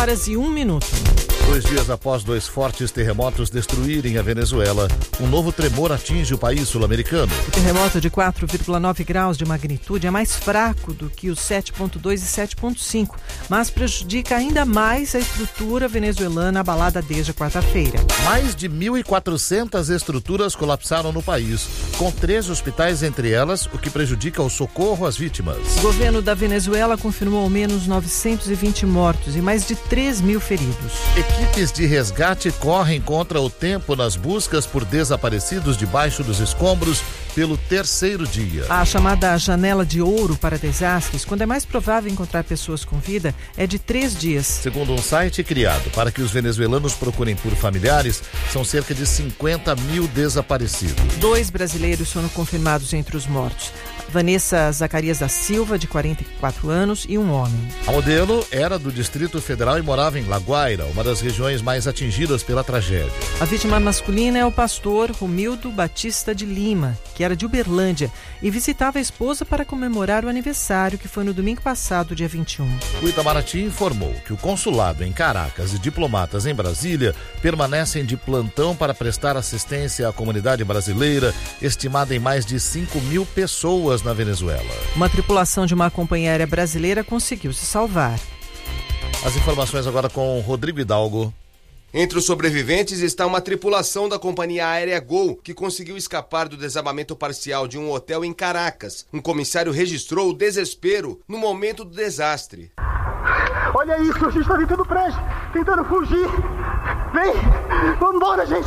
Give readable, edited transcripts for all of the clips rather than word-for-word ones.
7h01. 2 dias após 2 fortes terremotos destruírem a Venezuela, um novo tremor atinge o país sul-americano. O terremoto de 4,9 graus de magnitude é mais fraco do que os 7,2 e 7,5, mas prejudica ainda mais a estrutura venezuelana abalada desde a quarta-feira. Mais de 1.400 estruturas colapsaram no país, com 13 hospitais entre elas, o que prejudica o socorro às vítimas. O governo da Venezuela confirmou ao menos 920 mortos e mais de 3 mil feridos. Equipes de resgate correm contra o tempo nas buscas por desaparecidos debaixo dos escombros pelo 3º dia. A chamada janela de ouro para desastres, quando é mais provável encontrar pessoas com vida, é de 3 dias. Segundo um site criado para que os venezuelanos procurem por familiares, são cerca de 50 mil desaparecidos. 2 brasileiros foram confirmados entre os mortos. Vanessa Zacarias da Silva, de 44 anos, e um homem. A modelo era do Distrito Federal e morava em La Guaira, uma das regiões mais atingidas pela tragédia. A vítima masculina é o pastor Romildo Batista de Lima, que era de Uberlândia, e visitava a esposa para comemorar o aniversário, que foi no domingo passado, dia 21. O Itamaraty informou que o consulado em Caracas e diplomatas em Brasília permanecem de plantão para prestar assistência à comunidade brasileira, estimada em mais de 5 mil pessoas na Venezuela. Uma tripulação de uma companhia aérea brasileira conseguiu se salvar. As informações agora com Rodrigo Hidalgo. Entre os sobreviventes está uma tripulação da companhia aérea Gol, que conseguiu escapar do desabamento parcial de um hotel em Caracas. Um comissário registrou o desespero no momento do desastre. Olha isso, a gente tá dentro do prédio, tentando fugir. Vem, vamos embora, gente.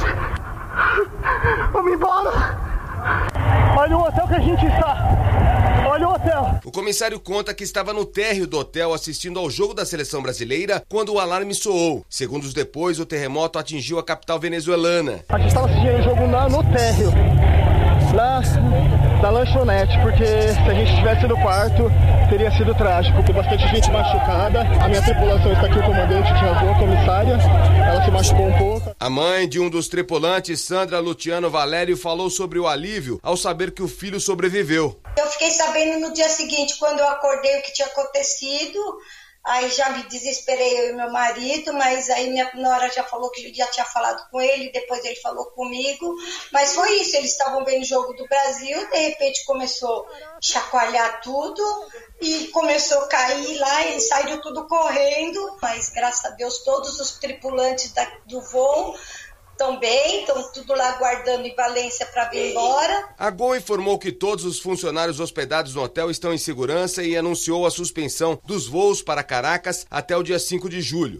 Vamos embora. Olha o hotel que a gente está. Olha o hotel. O comissário conta que estava no térreo do hotel assistindo ao jogo da seleção brasileira quando o alarme soou. Segundos depois, o terremoto atingiu a capital venezuelana. A gente estava assistindo o jogo no térreo, lá da lanchonete, porque se a gente estivesse no quarto, teria sido trágico. Tem bastante gente machucada. A minha tripulação está aqui, o comandante Tiago, a comissária. Ela se machucou um pouco. A mãe de um dos tripulantes, Sandra Luciano Valério, falou sobre o alívio ao saber que o filho sobreviveu. Eu fiquei sabendo no dia seguinte, quando eu acordei, o que tinha acontecido. Aí já me desesperei, eu e meu marido, mas aí minha nora já falou que já tinha falado com ele, depois ele falou comigo. Mas foi isso, eles estavam vendo o jogo do Brasil, de repente começou a chacoalhar tudo e começou a cair lá, eles saíram tudo correndo. Mas graças a Deus todos os tripulantes do voo estão bem, estão tudo lá aguardando em Valência para vir embora. A Gol informou que todos os funcionários hospedados no hotel estão em segurança e anunciou a suspensão dos voos para Caracas até o dia 5 de julho.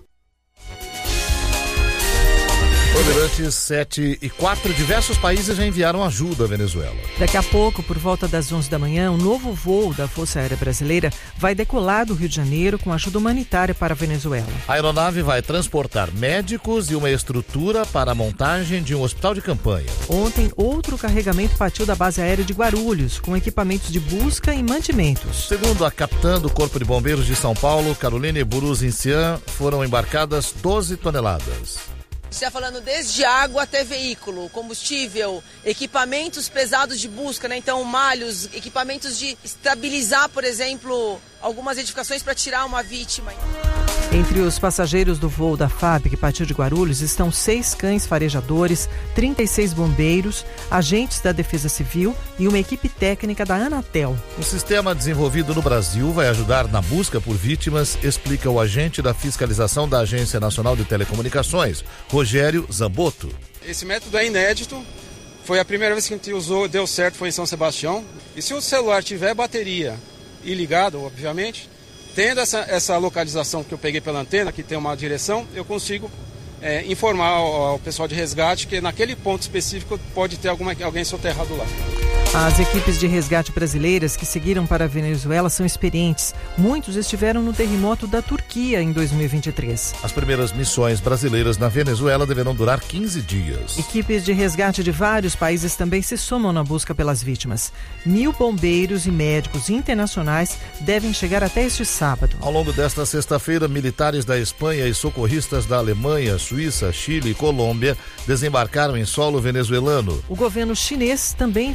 Bandeirantes 7h04, diversos países já enviaram ajuda à Venezuela. Daqui a pouco, por volta das 11 da manhã, um novo voo da Força Aérea Brasileira vai decolar do Rio de Janeiro com ajuda humanitária para a Venezuela. A aeronave vai transportar médicos e uma estrutura para a montagem de um hospital de campanha. Ontem, outro carregamento partiu da base aérea de Guarulhos, com equipamentos de busca e mantimentos. Segundo a capitã do Corpo de Bombeiros de São Paulo, Caroline Buruzincian, foram embarcadas 12 toneladas. Está falando desde água até veículo, combustível, equipamentos pesados de busca, né? Então malhos, equipamentos de estabilizar, por exemplo, algumas edificações para tirar uma vítima. Entre os passageiros do voo da FAB, que partiu de Guarulhos, estão 6 cães farejadores, 36 bombeiros, agentes da Defesa Civil e uma equipe técnica da Anatel. O sistema desenvolvido no Brasil vai ajudar na busca por vítimas, explica o agente da fiscalização da Agência Nacional de Telecomunicações, Rogério Zamboto. Esse método é inédito, foi a primeira vez que a gente usou, deu certo, foi em São Sebastião. E se o celular tiver bateria e ligado, obviamente, tendo essa localização que eu peguei pela antena, que tem uma direção, eu consigo informar ao pessoal de resgate que naquele ponto específico pode ter alguém soterrado lá. As equipes de resgate brasileiras que seguiram para a Venezuela são experientes. Muitos estiveram no terremoto da Turquia em 2023. As primeiras missões brasileiras na Venezuela deverão durar 15 dias. Equipes de resgate de vários países também se somam na busca pelas vítimas. 1.000 bombeiros e médicos internacionais devem chegar até este sábado. Ao longo desta sexta-feira, militares da Espanha e socorristas da Alemanha, Suíça, Chile e Colômbia desembarcaram em solo venezuelano. O governo chinês também vai enviar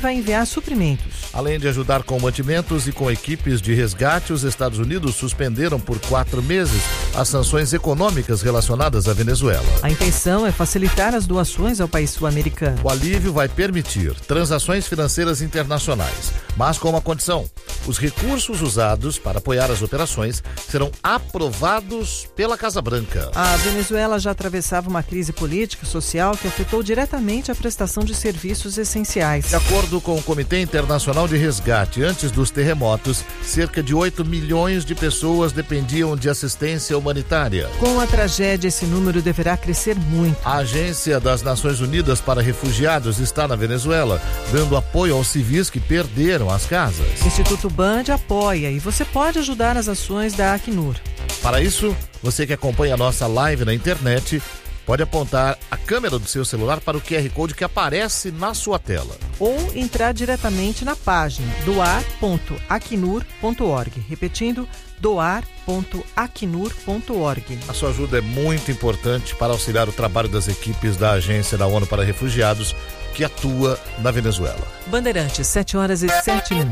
suprimentos. Além de ajudar com mantimentos e com equipes de resgate, os Estados Unidos suspenderam por 4 meses as sanções econômicas relacionadas à Venezuela. A intenção é facilitar as doações ao país sul-americano. O alívio vai permitir transações financeiras internacionais, mas com uma condição: os recursos usados para apoiar as operações serão aprovados pela Casa Branca. A Venezuela já atravessava uma crise política e social que afetou diretamente a prestação de serviços essenciais. De acordo com o Comitê Internacional de Resgate, antes dos terremotos, cerca de 8 milhões de pessoas dependiam de assistência humanitária. Com a tragédia, esse número deverá crescer muito. A Agência das Nações Unidas para Refugiados está na Venezuela, dando apoio aos civis que perderam as casas. O Instituto Band apoia e você pode ajudar as ações da Acnur. Para isso, você que acompanha a nossa live na internet, pode apontar a câmera do seu celular para o QR Code que aparece na sua tela. Ou entrar diretamente na página doar.acnur.org. Repetindo, doar.acnur.org. A sua ajuda é muito importante para auxiliar o trabalho das equipes da Agência da ONU para Refugiados, que atua na Venezuela. Bandeirantes, 7h07.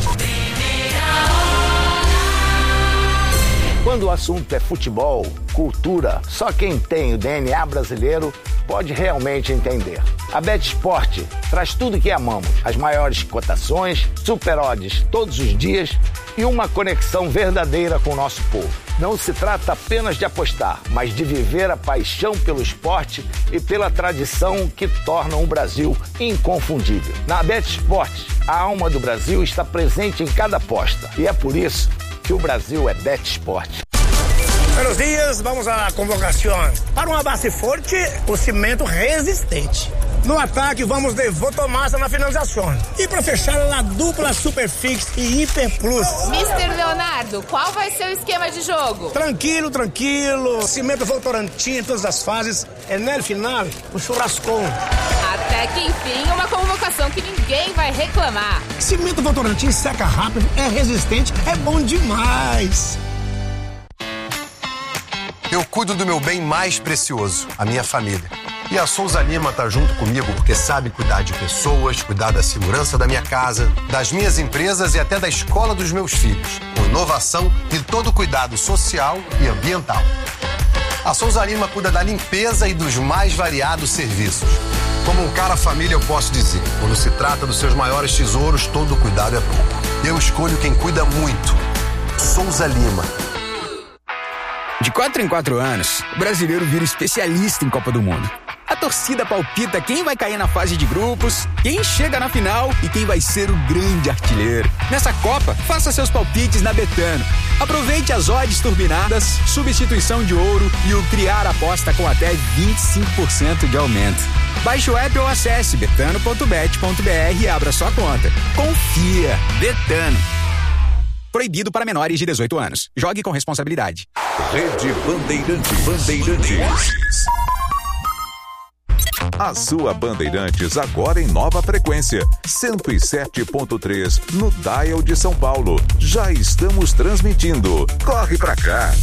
Quando o assunto é futebol, cultura, só quem tem o DNA brasileiro pode realmente entender. A BetSport traz tudo que amamos, as maiores cotações, super odds todos os dias e uma conexão verdadeira com o nosso povo. Não se trata apenas de apostar, mas de viver a paixão pelo esporte e pela tradição que tornam o Brasil inconfundível. Na BetSport, a alma do Brasil está presente em cada aposta e é por isso que o Brasil é BetSport. Buenos dias, vamos à convocação. Para uma base forte, o cimento resistente. No ataque, vamos de Votomassa na finalização. E para fechar, a dupla Superfix e Hiper Plus. Mr. Leonardo, qual vai ser o esquema de jogo? Tranquilo. Cimento Votorantim em todas as fases. E no final, o churrascão. Até que enfim, uma convocação que ninguém vai reclamar. Cimento Votorantim seca rápido, é resistente, é bom demais. Eu cuido do meu bem mais precioso, a minha família. E a Souza Lima tá junto comigo porque sabe cuidar de pessoas, cuidar da segurança da minha casa, das minhas empresas e até da escola dos meus filhos, com inovação e todo o cuidado social e ambiental. A Souza Lima cuida da limpeza e dos mais variados serviços. Como um cara família, eu posso dizer, quando se trata dos seus maiores tesouros, todo cuidado é pouco. Eu escolho quem cuida muito. Souza Lima. De 4 em 4 anos, o brasileiro vira especialista em Copa do Mundo. A torcida palpita quem vai cair na fase de grupos, quem chega na final e quem vai ser o grande artilheiro. Nessa Copa, faça seus palpites na Betano. Aproveite as odds turbinadas, substituição de ouro e o criar aposta com até 25% de aumento. Baixe o app ou acesse betano.bet.br e abra sua conta. Confia. Betano. Proibido para menores de 18 anos. Jogue com responsabilidade. Rede Bandeirantes. A sua Bandeirantes agora em nova frequência, 107.3 no dial de São Paulo. Já estamos transmitindo. Corre pra cá.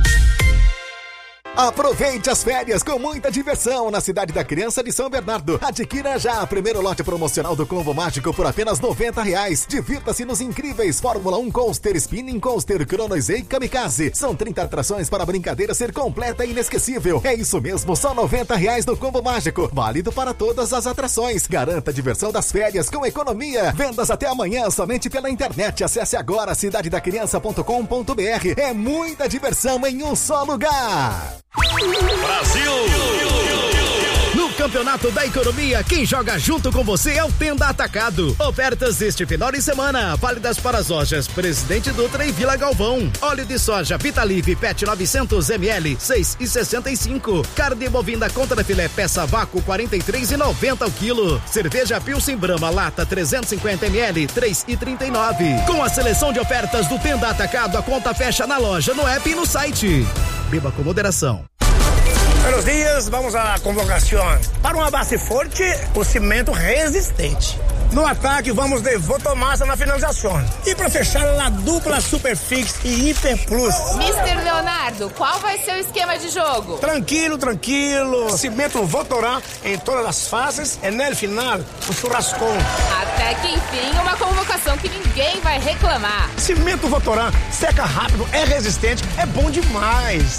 Aproveite as férias com muita diversão na Cidade da Criança de São Bernardo. Adquira já o primeiro lote promocional do Combo Mágico por apenas R$90. Divirta-se nos incríveis Fórmula 1 Coaster, Spinning Coaster, Chronos e Kamikaze. São 30 atrações para a brincadeira ser completa e inesquecível. É isso mesmo, só R$90 no Combo Mágico. Válido para todas as atrações. Garanta a diversão das férias com economia. Vendas até amanhã somente pela internet. Acesse agora cidadedacriança.com.br. É muita diversão em um só lugar. Brasil! No Campeonato da Economia, quem joga junto com você é o Tenda Atacado. Ofertas deste final de semana, válidas para as lojas Presidente Dutra e Vila Galvão. Óleo de soja Vitalive PET 900 ml, 6,65. Carne bovina contra filé peça vácuo, 43,90 o quilo. Cerveja Pilsen Brahma lata 350 ml, 3,39. Com a seleção de ofertas do Tenda Atacado, a conta fecha na loja, no app e no site. Beba com moderação. Buenos dias, vamos à convocação. Para uma base forte, o cimento resistente. No ataque, vamos de Votomassa na finalização. E para fechar, a dupla Superfix e Hiper Plus. Mr. Leonardo, qual vai ser o esquema de jogo? Tranquilo. Cimento Votorã em todas as fases e no final, o churrascão. Até que enfim, uma convocação que ninguém vai reclamar. Cimento Votorã seca rápido, é resistente, é bom demais.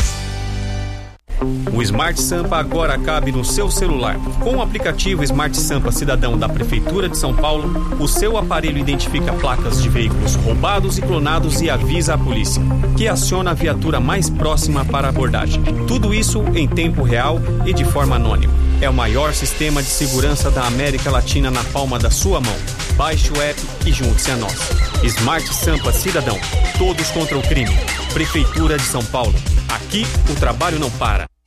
O Smart Sampa agora cabe no seu celular. Com o aplicativo Smart Sampa Cidadão da Prefeitura de São Paulo, o seu aparelho identifica placas de veículos roubados e clonados e avisa a polícia, que aciona a viatura mais próxima para a abordagem. Tudo isso em tempo real e de forma anônima. É o maior sistema de segurança da América Latina na palma da sua mão. Baixe o app e junte-se a nós. Smart Sampa Cidadão. Todos contra o crime. Prefeitura de São Paulo. Aqui o trabalho não para.